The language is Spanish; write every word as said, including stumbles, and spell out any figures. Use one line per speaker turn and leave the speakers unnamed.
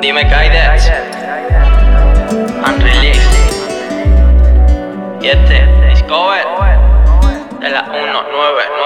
Dime Kaidex, Unreleased. Y este, Discover, de la uno nueve nueve.